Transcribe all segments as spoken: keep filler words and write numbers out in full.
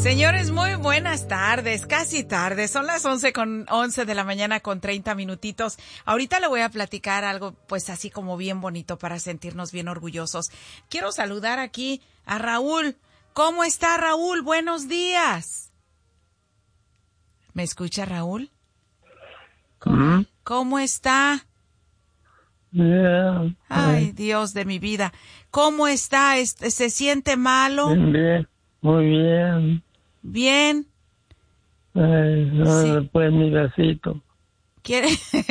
Señores, muy buenas tardes, casi tarde, son las once con once de la mañana con treinta minutitos. Ahorita le voy a platicar algo pues así como bien bonito para sentirnos bien orgullosos. Quiero saludar aquí a Raúl. ¿Cómo está, Raúl? Buenos días. ¿Me escucha, Raúl? ¿Cómo, ¿Cómo está? Bien. Ay, Dios de mi vida. ¿Cómo está? ¿Se siente malo? Bien, bien. Muy bien. Bien. Ay, no, Sí. después mi besito. ¿Quiere?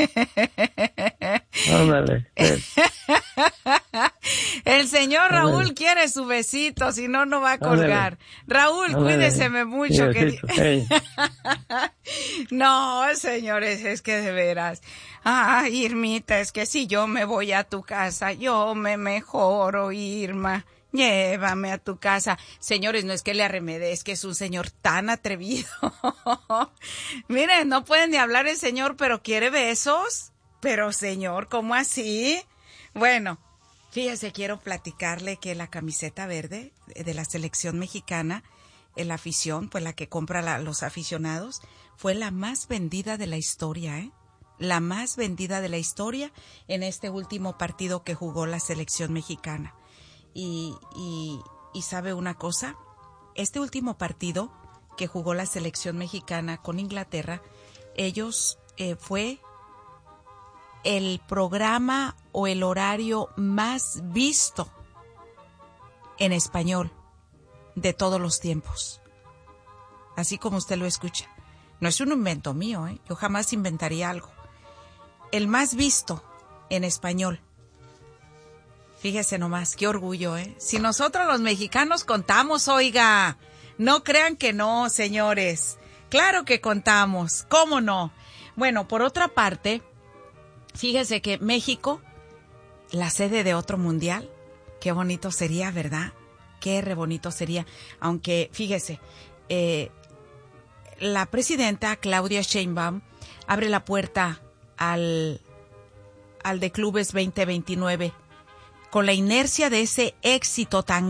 Ándale. El señor Ándale. Raúl quiere su besito, si no, no va a colgar. Ándale. Raúl, Ándale. cuídeseme mucho. Mi Que... besito, hey. No, señores, es que de veras. Ay, Irmita, es que si yo me voy a tu casa, yo me mejoro, Irma. Llévame a tu casa. Señores, no es que le arremede, es que es un señor tan atrevido. Miren, no pueden ni hablar el señor, pero quiere besos. Pero señor, ¿cómo así? Bueno, fíjese, quiero platicarle que la camiseta verde de la selección mexicana, en la afición, pues la que compra la, los aficionados, fue la más vendida de la historia, ¿eh? La más vendida de la historia en este último partido que jugó la selección mexicana. Y, y, y ¿sabe una cosa? Este último partido que jugó la selección mexicana con Inglaterra, ellos eh, fue el programa o el horario más visto en español de todos los tiempos. Así como usted lo escucha. No es un invento mío, ¿eh? Yo jamás inventaría algo. El más visto en español. Fíjese nomás, qué orgullo, ¿eh? Si nosotros los mexicanos contamos, oiga, no crean que no, señores. Claro que contamos, ¿cómo no? Bueno, por otra parte, fíjese que México, la sede de otro mundial, qué bonito sería, ¿verdad? Qué re bonito sería. Aunque, fíjese, eh, la presidenta Claudia Sheinbaum abre la puerta al, al de Clubes veinte veintinueve. Con la inercia de ese éxito tan